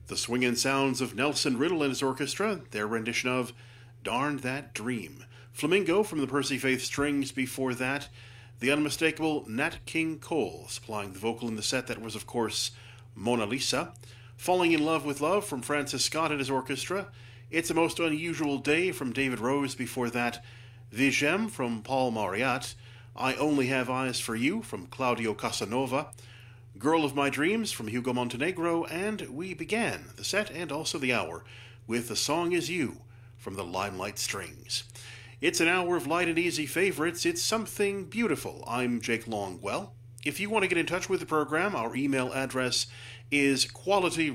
The swinging sounds of Nelson Riddle and his orchestra, their rendition of Darn That Dream. Flamingo from the Percy Faith Strings before that. The unmistakable Nat King Cole supplying the vocal in the set that was, of course, Mona Lisa. Falling in Love with Love from Francis Scott and his orchestra. It's a Most Unusual Day from David Rose before that. Vigem from Paul Mauriat. I Only Have Eyes for You from Claudio Casanova. Girl of My Dreams from Hugo Montenegro, and we began the set and also the hour with The Song Is You from the Limelight Strings. It's an hour of light and easy favorites. It's something beautiful. I'm Jake Longwell. If you want to get in touch with the program, our email address is quality